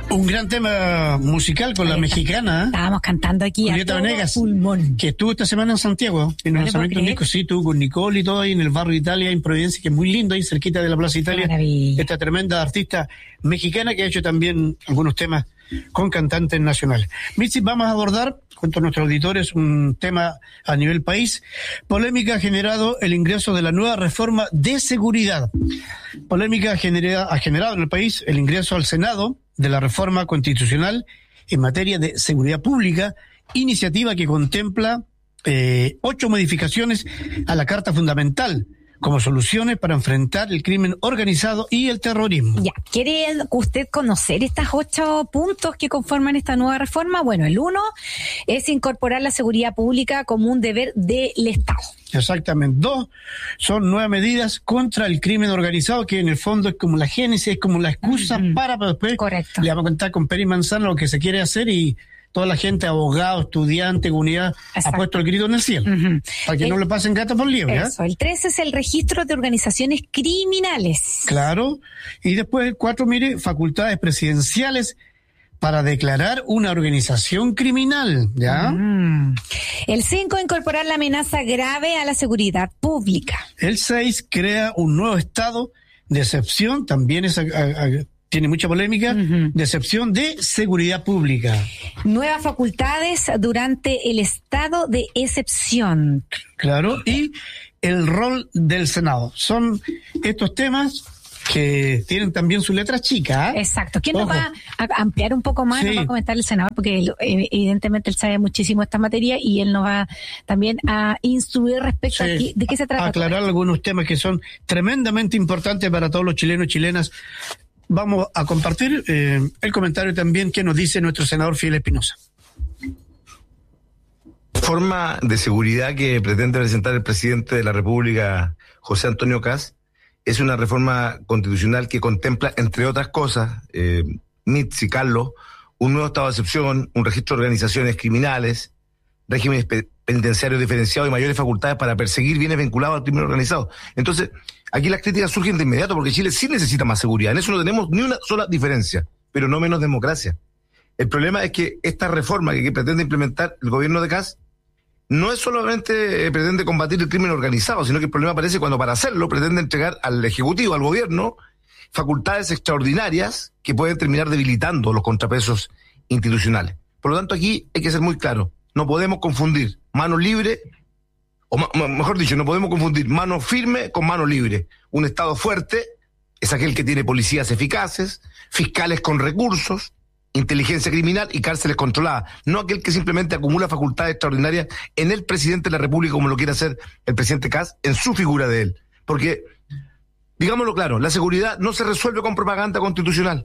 Un gran tema musical con la mexicana. Estábamos cantando aquí Julieta a todo Venegas, pulmón. que estuvo esta semana en Santiago, en el lanzamiento de un disco, sí, estuvo con Nicole y todo ahí en el barrio Italia, en Providencia, que es muy lindo, ahí cerquita de la Plaza Italia. Maravilla. Esta tremenda artista mexicana que ha hecho también algunos temas con cantantes nacionales. Mitzi, vamos a abordar, junto a nuestros auditores, un tema a nivel país. Polémica ha generado el ingreso de la nueva reforma de seguridad. Polémica ha generado en el país el ingreso al Senado de la reforma constitucional en materia de seguridad pública, iniciativa que contempla 8 modificaciones a la Carta Fundamental como soluciones para enfrentar el crimen organizado y el terrorismo. Ya, ¿quiere usted conocer estas 8 puntos que conforman esta nueva reforma? Bueno, el 1 es incorporar la seguridad pública como un deber del Estado. Exactamente. 2 son nuevas medidas contra el crimen organizado, que en el fondo es como la génesis, es como la excusa para después. Correcto. Le vamos a contar con Peri Manzano lo que se quiere hacer y toda la gente, abogados, estudiantes, comunidad, ha puesto el grito en el cielo. Para que no le pasen gato por liebre. Eso, el 3 es el registro de organizaciones criminales. Claro. Y después el 4, mire, facultades presidenciales para declarar una organización criminal, ¿ya? El 5, incorporar la amenaza grave a la seguridad pública. El 6, crea un nuevo estado de excepción, también es... tiene mucha polémica, de excepción de seguridad pública. Nuevas facultades durante el estado de excepción. Claro, y el rol del Senado. Son estos temas que tienen también su letra chica. Exacto. ¿Quién nos va a ampliar un poco más? Sí. Nos va a comentar el senador, porque evidentemente él sabe muchísimo esta materia y él nos va también a instruir respecto a de qué se trata. Aclarar algunos temas que son tremendamente importantes para todos los chilenos y chilenas. Vamos a compartir el comentario también que nos dice nuestro senador Fidel Espinosa. La forma de seguridad que pretende presentar el presidente de la República, José Antonio Kast, es una reforma constitucional que contempla, entre otras cosas, Mitz y Carlos, un nuevo estado de excepción, un registro de organizaciones criminales, regímenes penitenciarios diferenciados y mayores facultades para perseguir bienes vinculados al crimen organizado. Entonces, aquí las críticas surgen de inmediato porque Chile sí necesita más seguridad. En eso no tenemos ni una sola diferencia, pero no menos democracia. El problema es que esta reforma que pretende implementar el gobierno de Kast no es solamente pretende combatir el crimen organizado, sino que el problema aparece cuando para hacerlo pretende entregar al Ejecutivo, al gobierno, facultades extraordinarias que pueden terminar debilitando los contrapesos institucionales. Por lo tanto, aquí hay que ser muy claro. No podemos confundir mano libre, o mejor dicho, no podemos confundir mano firme con mano libre. Un Estado fuerte es aquel que tiene policías eficaces, fiscales con recursos, inteligencia criminal y cárceles controladas. No aquel que simplemente acumula facultades extraordinarias en el presidente de la República, como lo quiere hacer el presidente Kast, en su figura de él. Porque, digámoslo claro, la seguridad no se resuelve con propaganda constitucional.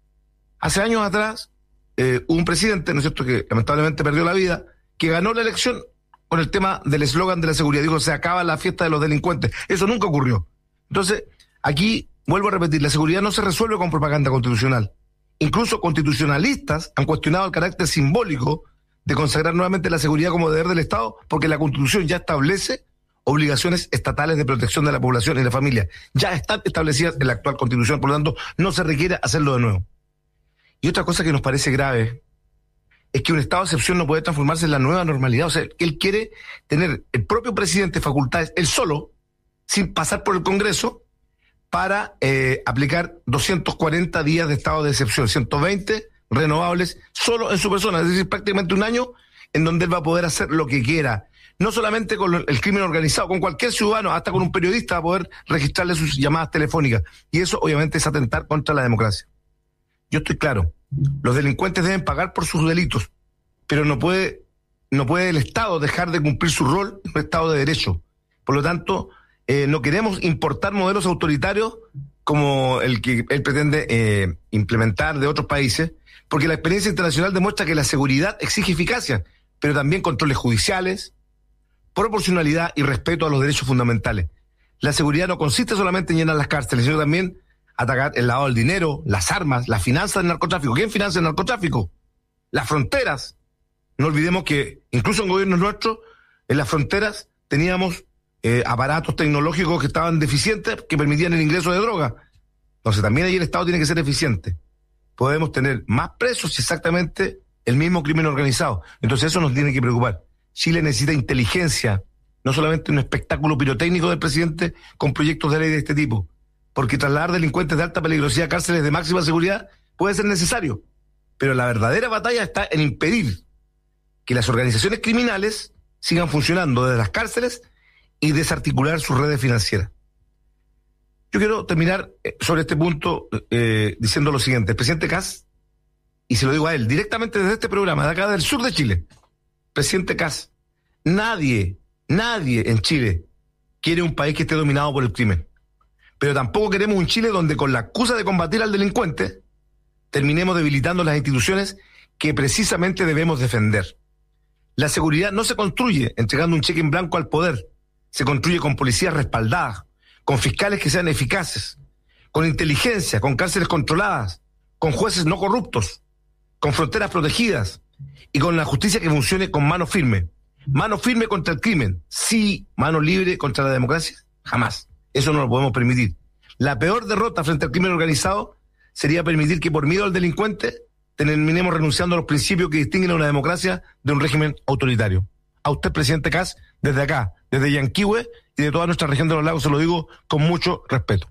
Hace años atrás, un presidente, ¿no es cierto?, que lamentablemente perdió la vida, que ganó la elección con el tema del eslogan de la seguridad. Dijo, se acaba la fiesta de los delincuentes. Eso nunca ocurrió. Entonces, aquí, vuelvo a repetir, la seguridad no se resuelve con propaganda constitucional. Incluso constitucionalistas han cuestionado el carácter simbólico de consagrar nuevamente la seguridad como deber del Estado, porque la Constitución ya establece obligaciones estatales de protección de la población y la familia. Ya están establecidas en la actual Constitución, por lo tanto, no se requiere hacerlo de nuevo. Y otra cosa que nos parece grave es que un estado de excepción no puede transformarse en la nueva normalidad. O sea, él quiere tener el propio presidente facultades, él solo, sin pasar por el Congreso, para aplicar 240 días de estado de excepción, 120 renovables solo en su persona, es decir, prácticamente un año en donde él va a poder hacer lo que quiera. No solamente con el crimen organizado, con cualquier ciudadano, hasta con un periodista va a poder registrarle sus llamadas telefónicas. Y eso obviamente es atentar contra la democracia. Yo estoy claro, los delincuentes deben pagar por sus delitos, pero no puede el Estado dejar de cumplir su rol en un Estado de Derecho. Por lo tanto, no queremos importar modelos autoritarios como el que él pretende implementar de otros países, porque la experiencia internacional demuestra que la seguridad exige eficacia, pero también controles judiciales, proporcionalidad y respeto a los derechos fundamentales. La seguridad no consiste solamente en llenar las cárceles, sino también atacar el lavado del dinero, las armas, las finanzas del narcotráfico. ¿Quién financia el narcotráfico? Las fronteras. No olvidemos que incluso en gobiernos nuestros, en las fronteras teníamos aparatos tecnológicos que estaban deficientes, que permitían el ingreso de droga. Entonces también ahí el Estado tiene que ser eficiente. podemos tener más presos y exactamente el mismo crimen organizado. Entonces eso nos tiene que preocupar. Chile necesita inteligencia, no solamente un espectáculo pirotécnico del presidente con proyectos de ley de este tipo, porque trasladar delincuentes de alta peligrosidad a cárceles de máxima seguridad puede ser necesario, pero la verdadera batalla está en impedir que las organizaciones criminales sigan funcionando desde las cárceles y desarticular sus redes financieras. Yo quiero terminar sobre este punto diciendo lo siguiente. El presidente Kast, y se lo digo a él, directamente desde este programa, de acá del sur de Chile, presidente Kast, nadie en Chile quiere un país que esté dominado por el crimen. Pero tampoco queremos un Chile donde con la excusa de combatir al delincuente terminemos debilitando las instituciones que precisamente debemos defender. La seguridad no se construye entregando un cheque en blanco al poder, se construye con policías respaldadas, con fiscales que sean eficaces, con inteligencia, con cárceles controladas, con jueces no corruptos, con fronteras protegidas y con la justicia que funcione con mano firme. Mano firme contra el crimen, sí. Mano libre contra la democracia, jamás. Eso no lo podemos permitir. La peor derrota frente al crimen organizado sería permitir que por miedo al delincuente terminemos renunciando a los principios que distinguen a una democracia de un régimen autoritario. A usted, presidente Kast, desde acá, desde Yanquihue y de toda nuestra región de los lagos, se lo digo con mucho respeto.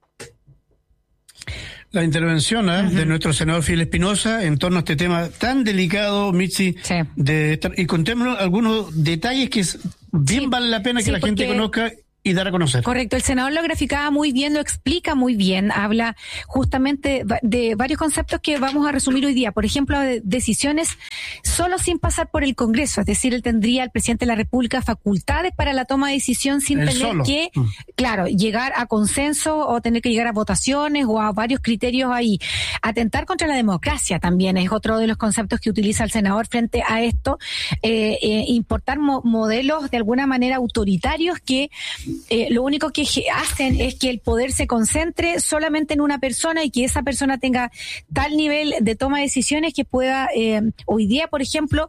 La intervención de nuestro senador Fidel Espinosa en torno a este tema tan delicado, Mitzi, sí. Y contémonos algunos detalles que bien vale la pena que la gente conozca y dar a conocer. Correcto, el senador lo graficaba muy bien, lo explica muy bien, habla justamente de varios conceptos que vamos a resumir hoy día. Por ejemplo, de decisiones solo sin pasar por el Congreso, es decir, él tendría al presidente de la República facultades para la toma de decisión sin tener que, claro, llegar a consenso o tener que llegar a votaciones o a varios criterios ahí. Atentar contra la democracia también es otro de los conceptos que utiliza el senador frente a esto. Importar modelos de alguna manera autoritarios que lo único que hacen es que el poder se concentre solamente en una persona y que esa persona tenga tal nivel de toma de decisiones que pueda hoy día, por ejemplo,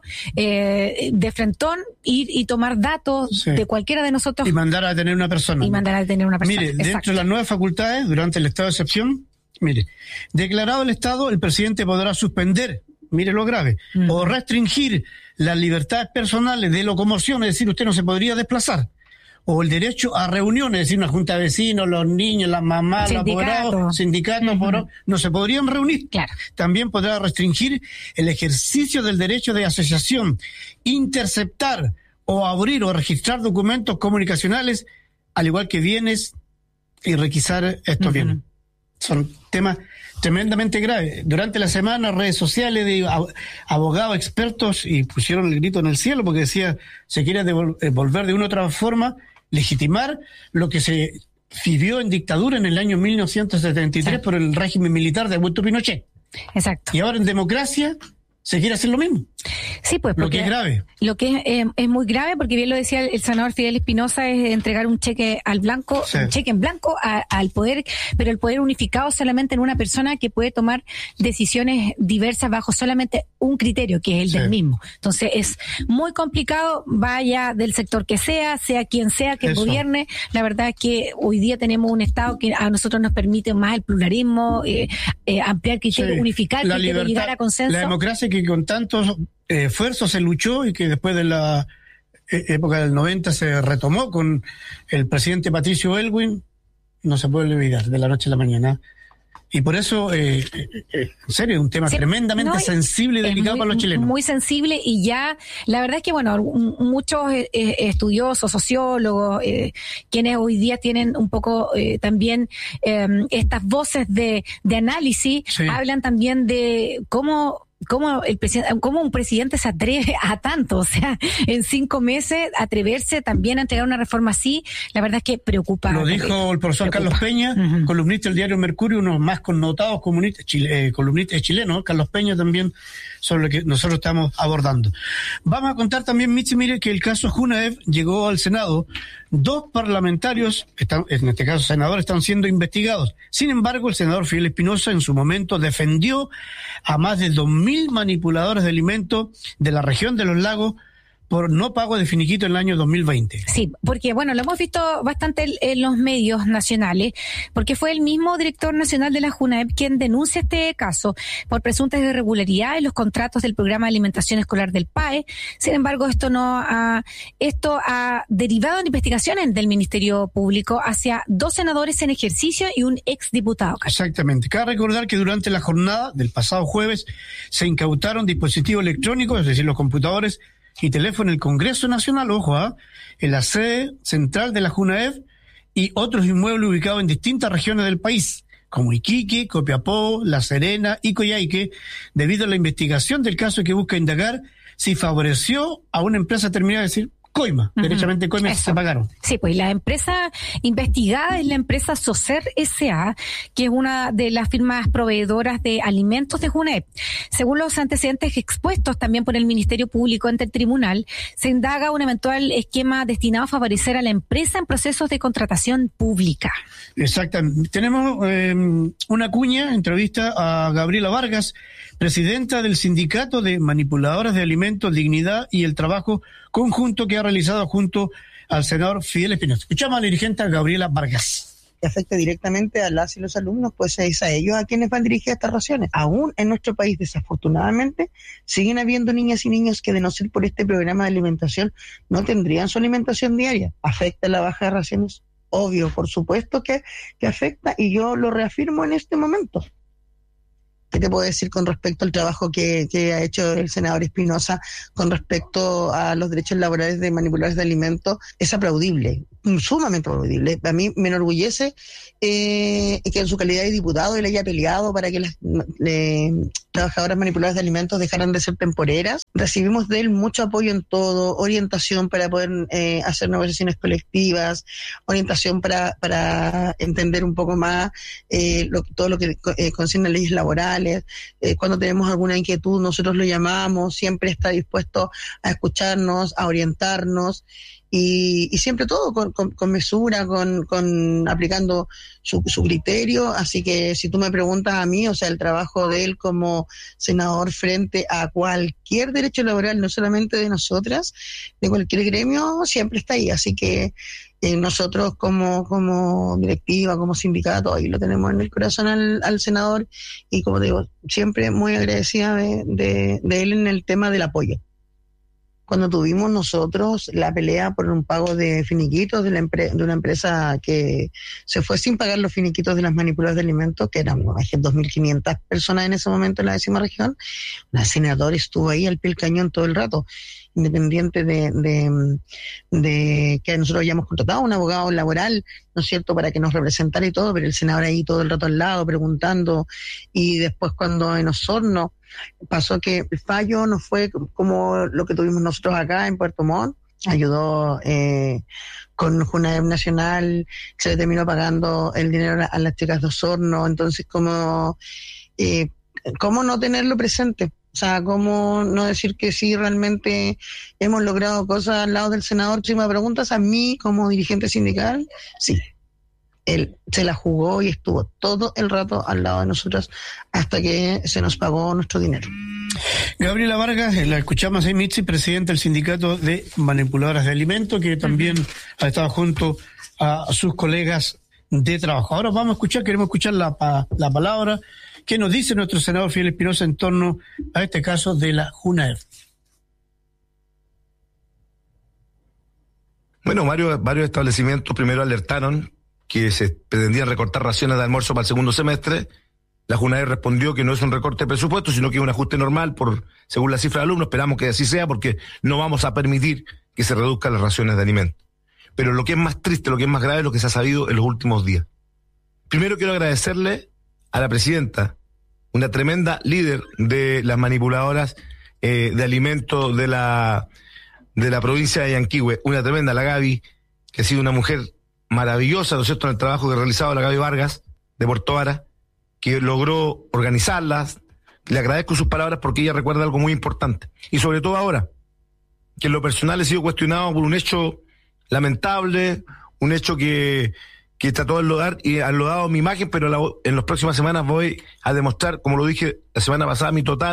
de frentón ir y tomar datos de cualquiera de nosotros. Y mandar a detener una persona. Mire, dentro de las nuevas facultades, durante el estado de excepción, declarado el estado, el presidente podrá suspender, mire lo grave, o restringir las libertades personales de locomoción, es decir, usted no se podría desplazar. O el derecho a reuniones, es decir, una junta de vecinos, los niños, las mamás, los apoderados, sindicatos, no se podrían reunir. Claro. También podrá restringir el ejercicio del derecho de asociación, interceptar o abrir o registrar documentos comunicacionales, al igual que bienes, y requisar estos bienes. Son temas tremendamente graves. Durante la semana, redes sociales de abogados, expertos, y pusieron el grito en el cielo porque decía, se quiere devolver de una u otra forma, legitimar lo que se vivió en dictadura en el año 1973 por el régimen militar de Augusto Pinochet. Exacto. Y ahora en democracia se quiere hacer lo mismo. Sí, pues lo que es grave. Lo que es muy grave, porque bien lo decía el senador Fidel Espinosa, es entregar un cheque al blanco, un cheque en blanco al poder, pero el poder unificado solamente en una persona que puede tomar decisiones diversas bajo solamente un criterio, que es el del mismo. Entonces es muy complicado, vaya del sector que sea quien sea que gobierne. La verdad es que hoy día tenemos un Estado que a nosotros nos permite más el pluralismo, ampliar criterios, unificar criterios, llegar a consenso. La democracia que con tantos esfuerzos se luchó y que después de la época del 90 se retomó con el presidente Patricio Aylwin, no se puede olvidar de la noche a la mañana. Y por eso, en serio, es un tema tremendamente sensible y delicado para los chilenos. Muy sensible, y ya, la verdad es que, bueno, muchos estudiosos, sociólogos, quienes hoy día tienen un poco también estas voces de análisis, hablan también de cómo un presidente se atreve a tanto, o sea, en 5 meses atreverse también a entregar una reforma así, la verdad es que preocupa. Lo dijo el profesor Carlos Peña, columnista del diario Mercurio, uno de los más connotados columnistas chilenos, Carlos Peña también, sobre lo que nosotros estamos abordando. Vamos a contar también, Mitzi, mire que el caso Junaev llegó al Senado. 2 parlamentarios, en este caso senadores, están siendo investigados. Sin embargo, el senador Fidel Espinosa en su momento defendió a más de 2.000 manipuladores de alimentos de la región de los lagos por no pago de finiquito en el año 2020. Sí, porque bueno, lo hemos visto bastante en los medios nacionales, porque fue el mismo director nacional de la JUNAEP quien denuncia este caso por presuntas irregularidades en los contratos del programa de alimentación escolar del PAE. Sin embargo, esto ha derivado en investigaciones del Ministerio Público hacia 2 senadores en ejercicio y un exdiputado. Exactamente. Cabe recordar que durante la jornada del pasado jueves se incautaron dispositivos electrónicos, es decir, los computadores y teléfono en el Congreso Nacional, en la sede central de la JUNAEP y otros inmuebles ubicados en distintas regiones del país, como Iquique, Copiapó, La Serena y Coyhaique, debido a la investigación del caso que busca indagar si favoreció a una empresa terminada, es decir, Coima, derechamente Coima. Eso. Se pagaron. Sí, pues la empresa investigada es la empresa Socer S.A., que es una de las firmas proveedoras de alimentos de JUNAEP. Según los antecedentes expuestos también por el Ministerio Público ante el tribunal, se indaga un eventual esquema destinado a favorecer a la empresa en procesos de contratación pública. Exactamente. Tenemos una cuña, entrevista a Gabriela Vargas, presidenta del Sindicato de Manipuladoras de Alimentos, Dignidad y el Trabajo Conjunto, que ha realizado junto al senador Fidel Espinosa. Escuchamos a la dirigente Gabriela Vargas. Que afecta directamente a las y los alumnos, pues es a ellos a quienes van dirigidas estas raciones. Aún en nuestro país, desafortunadamente, siguen habiendo niñas y niños que, de no ser por este programa de alimentación, no tendrían su alimentación diaria. ¿Afecta la baja de raciones? Obvio, por supuesto que afecta, y yo lo reafirmo en este momento. ¿Qué te puedo decir con respecto al trabajo que ha hecho el senador Espinosa con respecto a los derechos laborales de manipuladores de alimentos? Es aplaudible, sumamente aplaudible. A mí me enorgullece que en su calidad de diputado él haya peleado para que las trabajadoras manipuladoras de alimentos dejaran de ser temporeras. Recibimos de él mucho apoyo en todo, orientación para poder hacer negociaciones colectivas, orientación para entender un poco más todo lo que concierne a leyes laborales. Cuando tenemos alguna inquietud, nosotros lo llamamos, siempre está dispuesto a escucharnos, a orientarnos, y siempre todo con mesura, con aplicando su criterio. Así que si tú me preguntas a mí, o sea, el trabajo de él como senador frente a cualquier derecho laboral, no solamente de nosotras, de cualquier gremio, siempre está ahí. Así que nosotros como directiva, como sindicato, ahí lo tenemos en el corazón al senador, y como digo, siempre muy agradecida de él en el tema del apoyo. Cuando tuvimos nosotros la pelea por un pago de finiquitos de una empresa que se fue sin pagar los finiquitos de las manipuladoras de alimentos, que eran 2.500 personas en ese momento en la 10ª región, la senadora estuvo ahí al pie del cañón todo el rato, independiente de que nosotros hayamos contratado a un abogado laboral, ¿no es cierto?, para que nos representara y todo, pero el senador ahí todo el rato al lado preguntando. Y después, cuando en Osorno pasó que el fallo no fue como lo que tuvimos nosotros acá en Puerto Montt, ayudó con JUNAEP Nacional, se le terminó pagando el dinero a las chicas de Osorno. Entonces, ¿cómo no tenerlo presente? O sea, ¿cómo no decir que sí, realmente hemos logrado cosas al lado del senador? Si me preguntas a mí como dirigente sindical, sí. Él se la jugó y estuvo todo el rato al lado de nosotros hasta que se nos pagó nuestro dinero. Gabriela Vargas, la escuchamos ahí, Mitzi, presidenta del Sindicato de Manipuladoras de Alimentos, que también ha estado junto a sus colegas de trabajo. Ahora queremos escuchar la palabra que nos dice nuestro senador Fidel Espinosa en torno a este caso de la JUNAEP. Bueno, varios establecimientos primero alertaron que se pretendían recortar raciones de almuerzo para el segundo semestre. La JUNAEP respondió que no es un recorte de presupuesto, sino que es un ajuste normal según la cifra de alumnos. Esperamos que así sea, porque no vamos a permitir que se reduzcan las raciones de alimentos. Pero lo que es más triste, lo que es más grave, es lo que se ha sabido en los últimos días. Primero quiero agradecerle a la presidenta, una tremenda líder de las manipuladoras de alimentos de la provincia de Yanquihue, una tremenda, la Gaby, que ha sido una mujer maravillosa, ¿no es cierto?, en el trabajo que ha realizado la Gaby Vargas de Puerto Vara, que logró organizarlas. Le agradezco sus palabras porque ella recuerda algo muy importante. Y sobre todo ahora, que en lo personal he sido cuestionado por un hecho lamentable, un hecho que trató de enlodar y ha enlodado mi imagen, pero en las próximas semanas voy a demostrar, como lo dije la semana pasada, mi total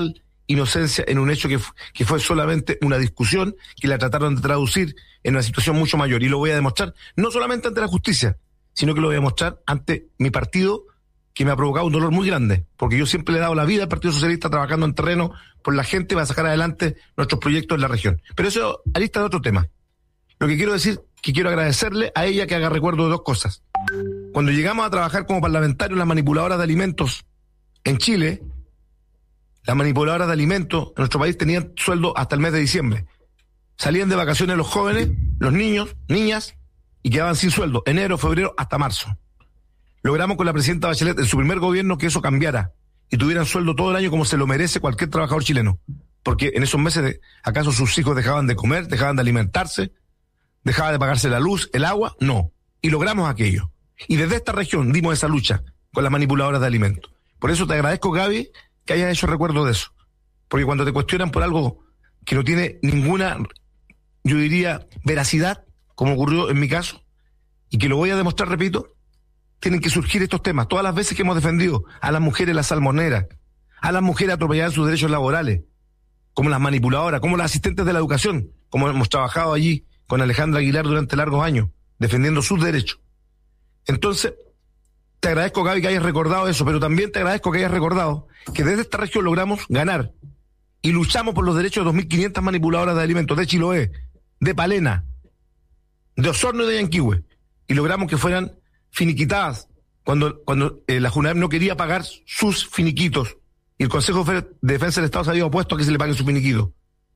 inocencia en un hecho que fue solamente una discusión que la trataron de traducir en una situación mucho mayor. Y lo voy a demostrar no solamente ante la justicia, sino que lo voy a demostrar ante mi partido, que me ha provocado un dolor muy grande, porque yo siempre le he dado la vida al Partido Socialista trabajando en terreno por la gente para sacar adelante nuestros proyectos en la región. Pero eso a lista de otro tema. Lo que quiero decir, que quiero agradecerle a ella que haga recuerdo de dos cosas. Cuando llegamos a trabajar como parlamentarios, las manipuladoras de alimentos en Chile, las manipuladoras de alimentos en nuestro país tenían sueldo hasta el mes de diciembre. Salían de vacaciones los jóvenes, los niños, niñas, y quedaban sin sueldo, enero, febrero, hasta marzo. Logramos con la presidenta Bachelet en su primer gobierno que eso cambiara y tuvieran sueldo todo el año como se lo merece cualquier trabajador chileno. Porque en esos meses, ¿acaso sus hijos dejaban de comer, dejaban de alimentarse, dejaba de pagarse la luz, el agua? No. Y logramos aquello. Y desde esta región dimos esa lucha con las manipuladoras de alimentos. Por eso te agradezco, Gaby, que hayas hecho recuerdo de eso. Porque cuando te cuestionan por algo que no tiene ninguna, yo diría, veracidad, como ocurrió en mi caso, y que lo voy a demostrar, repito, tienen que surgir estos temas. Todas las veces que hemos defendido a las mujeres la salmonera, a las mujeres atropelladas en sus derechos laborales, como las manipuladoras, como las asistentes de la educación, como hemos trabajado allí con Alejandra Aguilar durante largos años, defendiendo sus derechos. Entonces, te agradezco, Gaby, que hayas recordado eso, pero también te agradezco que hayas recordado que desde esta región logramos ganar y luchamos por los derechos de 2.500 manipuladoras de alimentos de Chiloé, de Palena, de Osorno y de Yanquihue, y logramos que fueran finiquitadas cuando la Junab no quería pagar sus finiquitos y el Consejo de Defensa del Estado se había opuesto a que se le paguen sus finiquitos.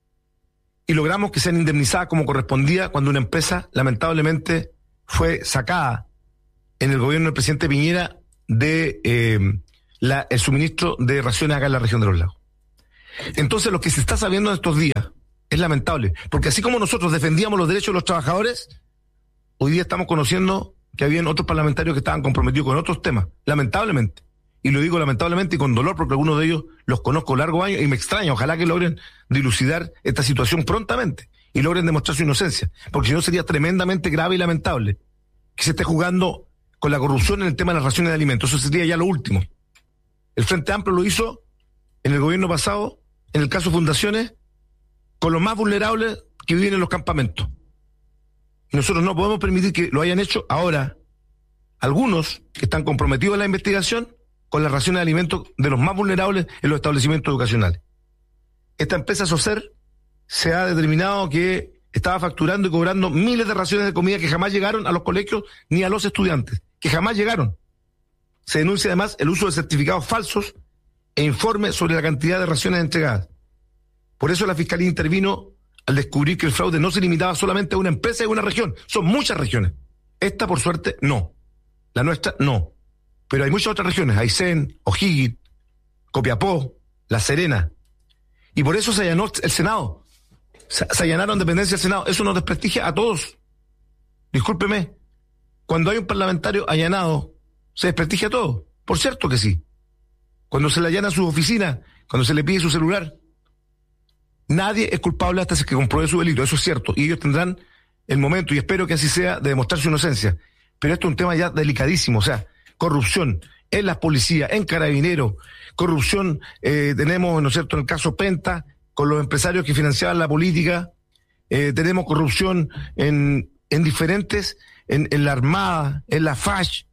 Y logramos que sean indemnizadas como correspondía cuando una empresa lamentablemente fue sacada en el gobierno del presidente Piñera de el suministro de raciones acá en la región de los lagos. Entonces lo que se está sabiendo en estos días es lamentable, porque así como nosotros defendíamos los derechos de los trabajadores, hoy día estamos conociendo que habían otros parlamentarios que estaban comprometidos con otros temas, lamentablemente. Y lo digo lamentablemente y con dolor porque algunos de ellos los conozco largos años y me extraña, ojalá que logren dilucidar esta situación prontamente y logren demostrar su inocencia, porque si no sería tremendamente grave y lamentable que se esté jugando con la corrupción en el tema de las raciones de alimentos. Eso sería ya lo último. El Frente Amplio lo hizo en el gobierno pasado, en el caso Fundaciones, con los más vulnerables que viven en los campamentos. Y nosotros no podemos permitir que lo hayan hecho ahora algunos que están comprometidos en la investigación con las raciones de alimentos de los más vulnerables en los establecimientos educacionales. Esta empresa Socer se ha determinado que estaba facturando y cobrando miles de raciones de comida que jamás llegaron a los colegios ni a los estudiantes, que jamás llegaron. Se denuncia además el uso de certificados falsos e informes sobre la cantidad de raciones entregadas. Por eso la Fiscalía intervino al descubrir que el fraude no se limitaba solamente a una empresa y a una región, son muchas regiones. Esta, por suerte, no. La nuestra, no. Pero hay muchas otras regiones, Aysén, O'Higgins, Copiapó, La Serena. Y por eso se allanó el Senado. Se allanaron dependencias del Senado. Eso nos desprestigia a todos. Discúlpeme. Cuando hay un parlamentario allanado, se desprestigia a todos. Por cierto que sí. Cuando se le allana su oficina, cuando se le pide su celular, nadie es culpable hasta que compruebe su delito. Eso es cierto. Y ellos tendrán el momento, y espero que así sea, de demostrar su inocencia. Pero esto es un tema ya delicadísimo. O sea, corrupción en las policías, en Carabineros, corrupción tenemos, ¿no es cierto?, en el caso Penta, con los empresarios que financiaban la política, tenemos corrupción en diferentes, en la Armada, en la FACH.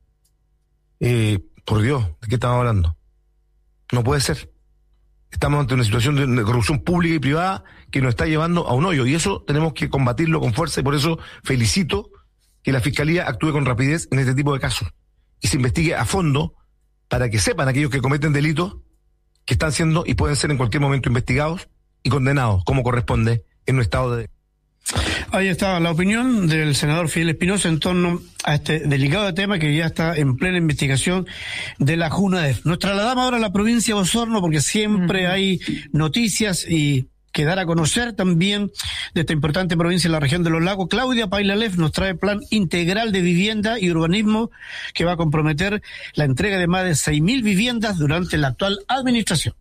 Por Dios, ¿de qué estamos hablando? No puede ser. Estamos ante una situación de corrupción pública y privada que nos está llevando a un hoyo, y eso tenemos que combatirlo con fuerza, y por eso felicito que la Fiscalía actúe con rapidez en este tipo de casos y se investigue a fondo para que sepan aquellos que cometen delitos que están siendo y pueden ser en cualquier momento investigados y condenados como corresponde en un estado de... Ahí está la opinión del senador Fidel Espinosa en torno a este delicado tema que ya está en plena investigación de la JUNADEF. Nos trasladamos ahora a la provincia de Osorno porque siempre hay noticias y que dar a conocer también de esta importante provincia en la región de los lagos. Claudia Pailalef nos trae plan integral de vivienda y urbanismo que va a comprometer la entrega de más de 6.000 viviendas durante la actual administración.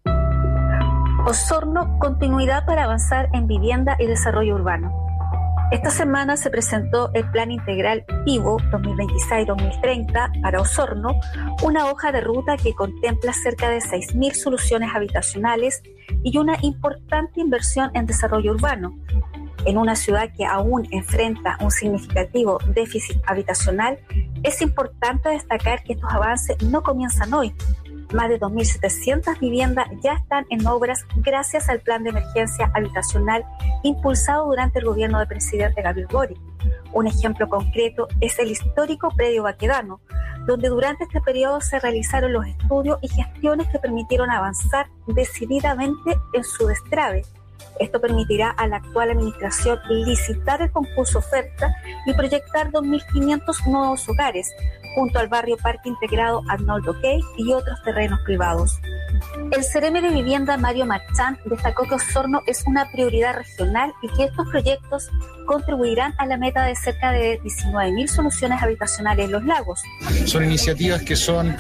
Osorno, continuidad para avanzar en vivienda y desarrollo urbano. Esta semana se presentó el Plan Integral Vivo 2026-2030 para Osorno, una hoja de ruta que contempla cerca de 6.000 soluciones habitacionales y una importante inversión en desarrollo urbano. En una ciudad que aún enfrenta un significativo déficit habitacional, es importante destacar que estos avances no comienzan hoy. Más de 2.700 viviendas ya están en obras gracias al plan de emergencia habitacional impulsado durante el gobierno del presidente Gabriel Boric. Un ejemplo concreto es el histórico predio Baquedano, donde durante este periodo se realizaron los estudios y gestiones que permitieron avanzar decididamente en su destrave. Esto permitirá a la actual administración licitar el concurso oferta y proyectar 2.500 nuevos hogares, junto al barrio Parque Integrado Arnoldo Key y otros terrenos privados. El Ceremi de Vivienda Mario Marchand destacó que Osorno es una prioridad regional y que estos proyectos contribuirán a la meta de cerca de 19.000 soluciones habitacionales en los lagos. Son iniciativas que son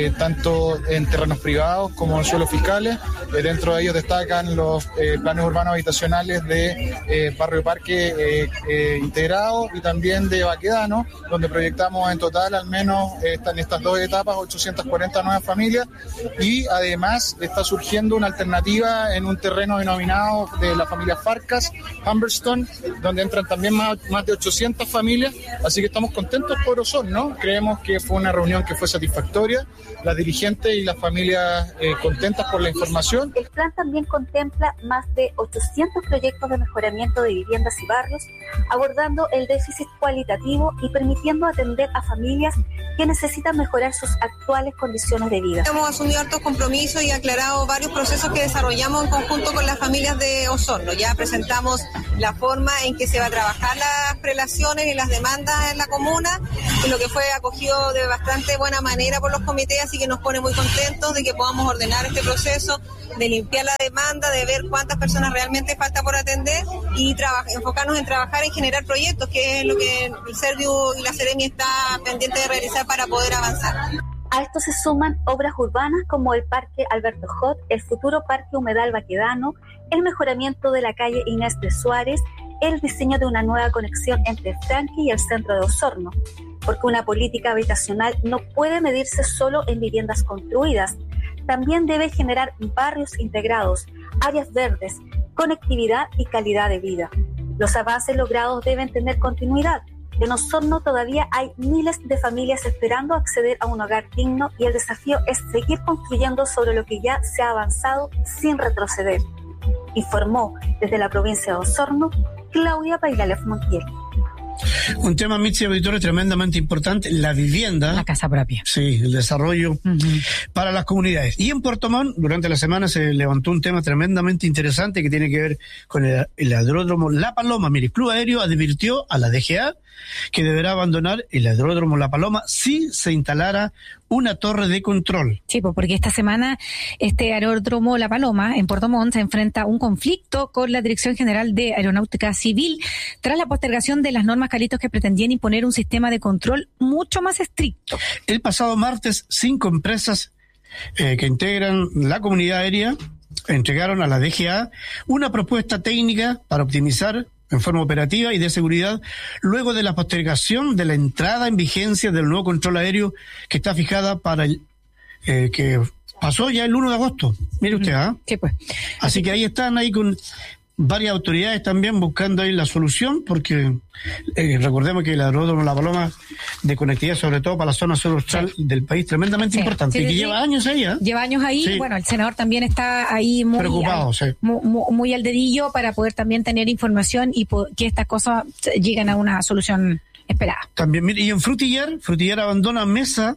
tanto en terrenos privados como en suelos fiscales. Dentro de ellos destacan los planes urbanos habitacionales de Barrio Parque Integrado y también de Baquedano, donde proyectamos en total al menos en estas dos etapas 840 nuevas familias, y además está surgiendo una alternativa en un terreno denominado de la familia Farcas, Humberstone, donde entran también más de 800 familias, así que estamos contentos por Osorno, ¿no? Creemos que fue una reunión que fue satisfactoria, las dirigentes y las familias contentas por la información. El plan también contempla más de 800 proyectos de mejoramiento de viviendas y barrios, abordando el déficit cualitativo y permitiendo atender a familias que necesitan mejorar sus actuales condiciones de vida. Hemos asumido hartos compromisos y aclarado varios procesos que desarrollamos en conjunto con las familias de Osorno. Ya presentamos la forma en que se va a trabajar las prelaciones y las demandas en la comuna, lo que fue acogido de bastante buena manera por los comités, así que nos pone muy contentos de que podamos ordenar este proceso, de limpiar la demanda, de ver cuántas personas realmente falta por atender y enfocarnos en trabajar en generar proyectos, que es lo que el Serviu y la Ceremi está pendiente de realizar para poder avanzar. A esto se suman obras urbanas como el Parque Alberto Jot, el futuro Parque Humedal Baquedano, el mejoramiento de la calle Inés de Suárez, el diseño de una nueva conexión entre Franqui y el centro de Osorno, porque una política habitacional no puede medirse solo en viviendas construidas, también debe generar barrios integrados, áreas verdes, conectividad y calidad de vida. Los avances logrados deben tener continuidad. En Osorno todavía hay miles de familias esperando acceder a un hogar digno y el desafío es seguir construyendo sobre lo que ya se ha avanzado sin retroceder. Informó desde la provincia de Osorno Claudia Pailalev Montiel. Un tema, Mitzi, auditores, tremendamente importante, la vivienda. La casa propia. Sí, el desarrollo para las comunidades. Y en Puerto Montt, durante la semana se levantó un tema tremendamente interesante que tiene que ver con el aeródromo La Paloma. Mire, el Club Aéreo advirtió a la DGA que deberá abandonar el aeródromo La Paloma si se instalara una torre de control. Sí, porque esta semana este aeródromo La Paloma en Puerto Montt se enfrenta a un conflicto con la Dirección General de Aeronáutica Civil tras la postergación de las normas Carlitos que pretendían imponer un sistema de control mucho más estricto. El pasado martes, 5 empresas que integran la comunidad aérea entregaron a la DGA una propuesta técnica para optimizar en forma operativa y de seguridad, luego de la postergación de la entrada en vigencia del nuevo control aéreo que está fijada para el que pasó ya el 1 de agosto. Mire usted, ¿ah? Sí, pues. Así que ahí están ahí con varias autoridades también buscando ahí la solución, porque recordemos que el aeródromo La Paloma de conectividad, sobre todo para la zona sur austral del país, tremendamente importante, y que lleva años ahí, ¿eh? Lleva años ahí, sí. Bueno, el senador también está ahí muy preocupado, muy al dedillo para poder también tener información y que estas cosas lleguen a una solución esperada. También, mire, y en Frutillar abandona mesa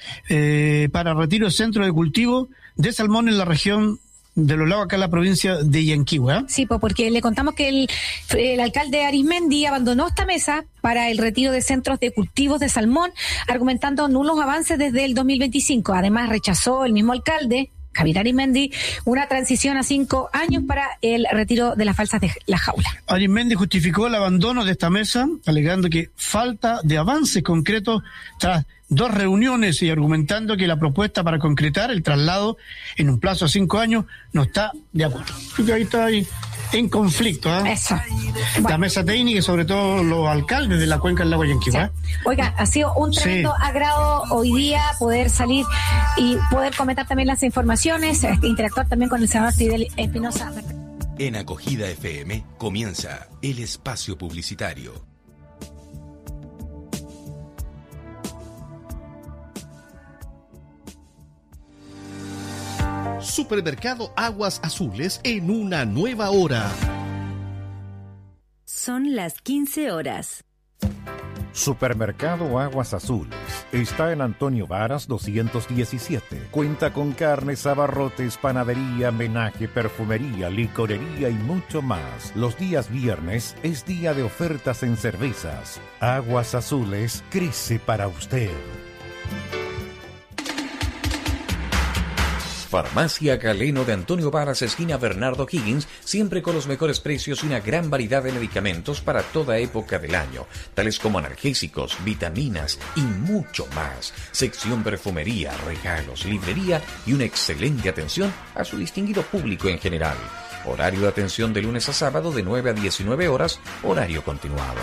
para retiro de centro de cultivo de salmón en la región de los lagos acá en la provincia de Yanquihue, ¿eh? Sí, porque le contamos que el alcalde Arismendi abandonó esta mesa para el retiro de centros de cultivos de salmón, argumentando nulos avances desde el 2025. Además, rechazó el mismo alcalde, Javier Arismendi, una transición a 5 años para el retiro de las falsas de la jaula. Arismendi justificó el abandono de esta mesa, alegando que falta de avances concretos tras 2 reuniones y argumentando que la propuesta para concretar el traslado en un plazo de 5 años no está de acuerdo. Así que ahí está en conflicto. Eso. La mesa técnica y sobre todo los alcaldes de la cuenca del lago Yanquihue. Oiga, ha sido un tremendo agrado hoy día poder salir y poder comentar también las informaciones, interactuar también con el senador Fidel Espinosa. En Acogida FM comienza el espacio publicitario. Supermercado Aguas Azules en una nueva hora. Son las 15 horas. Supermercado Aguas Azules está en Antonio Varas 217. Cuenta con carnes, abarrotes, panadería, menaje, perfumería, licorería y mucho más. Los días viernes es día de ofertas en cervezas. Aguas Azules crece para usted. Farmacia Galeno de Antonio Varas, esquina Bernardo Higgins, siempre con los mejores precios y una gran variedad de medicamentos para toda época del año, tales como analgésicos, vitaminas y mucho más. Sección perfumería, regalos, librería y una excelente atención a su distinguido público en general. Horario de atención de lunes a sábado de 9 a 19 horas, horario continuado.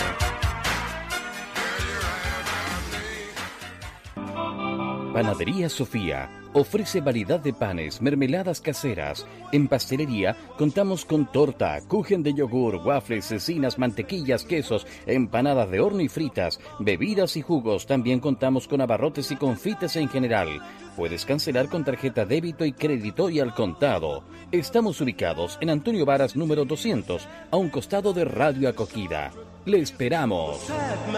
Panadería Sofía ofrece variedad de panes, mermeladas caseras. En pastelería contamos con torta, kuchen de yogur, waffles, cecinas, mantequillas, quesos, empanadas de horno y fritas, bebidas y jugos. También contamos con abarrotes y confites en general. Puedes cancelar con tarjeta débito y crédito y al contado. Estamos ubicados en Antonio Varas número 200, a un costado de Radio Acogida. ¡Le esperamos!